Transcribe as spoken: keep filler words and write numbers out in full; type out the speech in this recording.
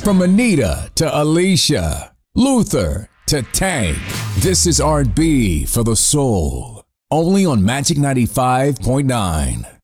From Anita to Alicia, Luther to Tank, this is R and B for the soul. Only on Magic ninety-five point nine.